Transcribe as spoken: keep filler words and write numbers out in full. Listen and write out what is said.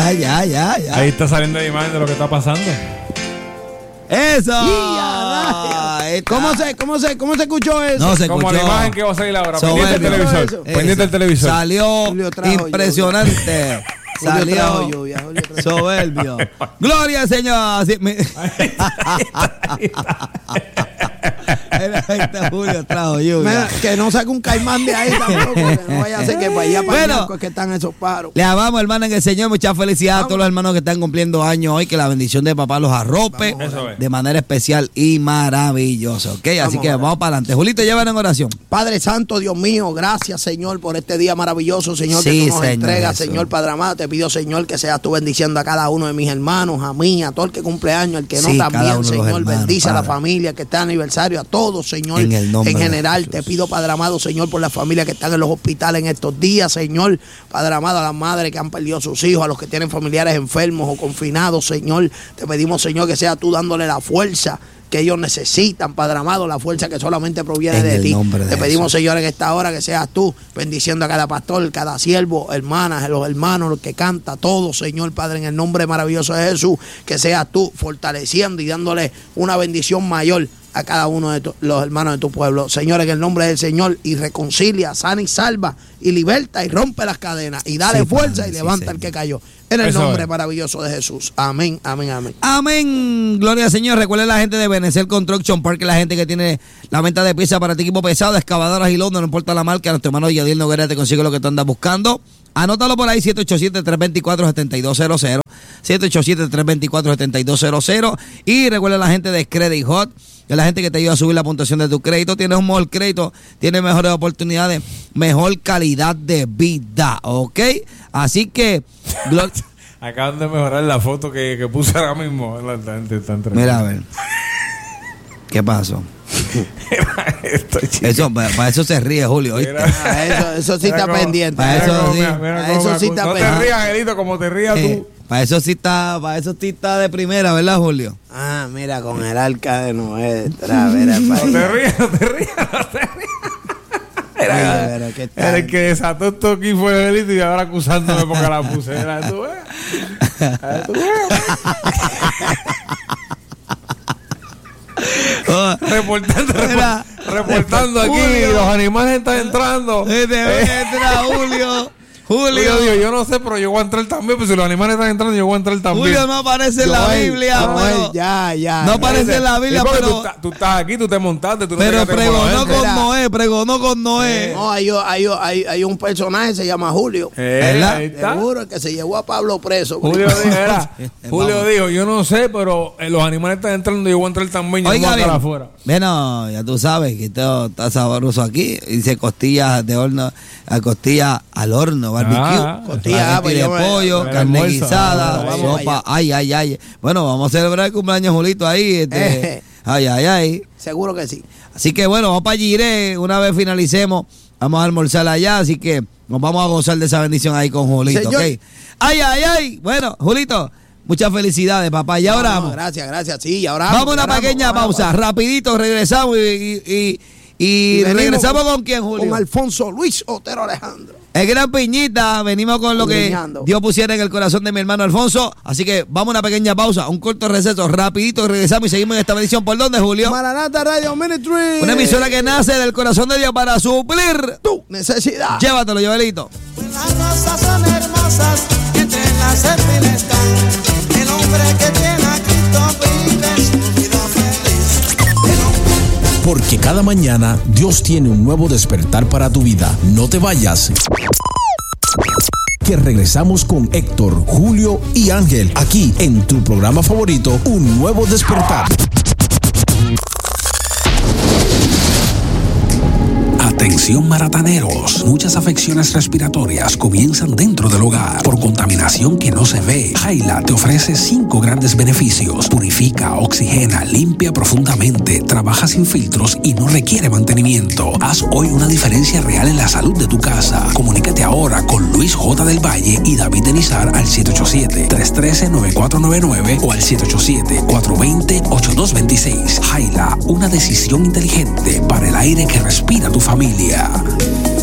ya, ya, ya, ya. Ahí está saliendo la imagen de lo que está pasando. ¡Eso! ¿Cómo se, cómo se, cómo se escuchó eso? No se Como escuchó. la imagen que va a salir ahora. Soberbio. Pendiente del televisor. Eso. Pendiente del televisor. Salió impresionante. Salió lluvia, Julio trajo. soberbio. Gloria al Señor. Así, me... Este Julio trajo lluvia. Mira, que no saque un caimán de ahí tampoco, que no vaya a ser que para allá para Bueno, allá, es que están esos paros. Le amamos, hermano, en el Señor. Muchas felicidades a todos los hermanos que están cumpliendo años hoy. Que la bendición de papá los arrope de manera especial y maravillosa. ¿Ok? Así Vamos que a vamos para adelante. Julito, llévanos en oración. Padre Santo, Dios mío, gracias, Señor, por este día maravilloso, Señor, Sí, que tú nos Señor entregas, Jesús. Señor Padre amado. Te pido, Señor, que seas tú bendiciendo a cada uno de mis hermanos, a mí, a todo el que cumple años, el que no Sí, cada también, uno de los Señor. hermanos, Bendice a la Padre. familia que está en aniversario, a todos, Señor. En el nombre en de general, Jesús. te pido, Padre amado, Señor, por las familias que están en los hospitales en estos días, Señor. Padre amado, a las madres que han perdido a sus hijos, a los que tienen familiares enfermos o confinados, Señor. Te pedimos, Señor, que sea tú dándole la fuerza que ellos necesitan, Padre amado, la fuerza que solamente proviene En de el ti. nombre de Te pedimos, Jesús. Señor, en esta hora que seas tú bendiciendo a cada pastor, cada siervo, hermanas, los hermanos, los que canta, todos, Señor Padre, en el nombre maravilloso de Jesús, que seas tú fortaleciendo y dándole una bendición mayor a cada uno de tu, los hermanos de tu pueblo. Señor, en el nombre del Señor, y reconcilia, sana y salva, y liberta y rompe las cadenas, y dale Sí, fuerza Padre, y sí, levanta Señor. el que cayó. En el Eso nombre es. maravilloso de Jesús. Amén, amén, amén. Amén. Gloria al Señor. Recuerden la gente de Benecer Construction Park, la gente que tiene la venta de piezas para tu equipo pesado, excavadoras y londo, no importa la marca. Nuestro hermano Yadiel Noguera te consigue lo que tú andas buscando. Anótalo por ahí, siete ocho siete, tres dos cuatro, siete dos cero cero. siete ocho siete, tres dos cuatro, siete dos cero cero. Y recuerda la gente de Credit Hot, que es la gente que te ayuda a subir la puntuación de tu crédito. Tienes un mejor crédito, tienes mejores oportunidades, mejor calidad de vida. ¿Ok? Así que... glo- Acaban de mejorar la foto que, que puse ahora mismo. La- la- la- la- la- Mira, a ver. ¿Qué pasó? Esto, chico. Eso, para, para eso se ríe, Julio, ¿oíste? Mira. Ah, eso, eso sí Mira está cómo- pendiente. Para mira eso cómo sí. me- mira Para cómo eso me sí acu- está No te pendiente. rías, Angelito, como te rías Eh, tú. para eso sí está, para eso sí está de primera, ¿verdad, Julio? Ah, mira, con el arca de Noé detrás, mira, para No te allá. rías, no te rías, no te rías. Oye, Era, pero ¿qué tal? era el que desató esto aquí fue Angelito y ahora acusándome porque la puse. Era, tú ves. Era, tú ves. Oh, Reportando, Mira, reportando aquí, Julio. los animales están entrando. este, entra Julio. Julio. Julio dijo, yo no sé, pero yo voy a entrar también. Pues si los animales están entrando, yo voy a entrar también. Julio no aparece en la Joel, Biblia, Joel, pero, ya, ya. no ya. aparece en la Biblia, Sí, porque pero, tú, estás- tú estás aquí, tú te montaste, tú no te pero quedaste como la pregonó gente. con Mira. Noé, pregonó con Noé. No, hay, hay, hay, hay un personaje, se llama Julio. Eh, ¿Verdad? ahí está. Seguro, el que se llevó a Pablo preso. Julio dijo, era, Julio Vamos. dijo, yo no sé, pero eh, los animales están entrando, yo voy a entrar también, yo no Oiga voy a estar bien, afuera. bueno, ya tú sabes que todo está sabroso aquí. Dice costillas de horno, a costillas al horno, barbecue. Ah, costilla, espagueti pues de yo me- pollo, me carne almuerzo. guisada, Ah, vamos sopa. allá. Ay, ay, ay. Bueno, vamos a celebrar el cumpleaños Julito ahí. Este, Eh. ay, ay, ay. Seguro que sí. Así que bueno, vamos para Giré. Una vez finalicemos, vamos a almorzar allá. Así que nos vamos a gozar de esa bendición ahí con Julito, Señor. ¿ok? Ay, ay, ay. Bueno, Julito, muchas felicidades, papá. Y ahora No, vamos. gracias, gracias. Sí, y ahora Vamos a una pequeña pausa. Rapidito, regresamos y, y, y- y Y venimos regresamos con- con quién, Julio. Con Alfonso Luis Otero Alejandro. El gran Piñita, venimos con lo que Piñando. Dios pusiera en el corazón de mi hermano Alfonso. Así que vamos a una pequeña pausa, un corto receso, rapidito, regresamos y seguimos en esta bendición. ¿Por dónde, Julio? Maranata Radio Ministry. Una emisora que nace del corazón de Dios para suplir Tu necesidad. Llévatelo, Joelito. Las rosas son hermosas, entre las espinas están. El hombre que tiene a Cristo vive su vida feliz. El hombre Porque cada mañana Dios tiene un nuevo despertar para tu vida. No te vayas. Que regresamos con Héctor, Julio y Ángel aquí en tu programa favorito, Un Nuevo Despertar. Atención marataneros, muchas afecciones respiratorias comienzan dentro del hogar por contaminación que no se ve. Jaila te ofrece cinco grandes beneficios: purifica, oxigena, limpia profundamente, trabaja sin filtros y no requiere mantenimiento. Haz hoy una diferencia real en la salud de tu casa. Comunícate ahora con Luis J. del Valle y David Denizar al siete ocho siete, tres uno tres, nueve cuatro nueve nueve o al siete ocho siete, cuatro dos cero, ocho dos dos seis. Jaila, una decisión inteligente para el aire que respira tu familia.